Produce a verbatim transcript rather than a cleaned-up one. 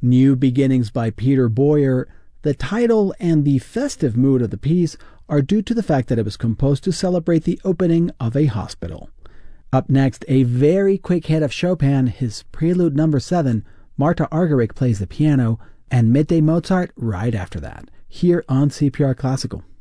New Beginnings by Peter Boyer, the title and the festive mood of the piece are due to the fact that it was composed to celebrate the opening of a hospital. Up next, a very quick hit of Chopin, his Prelude number seven. Marta Argerich plays the piano, and Midday Mozart right after that, here on C P R Classical.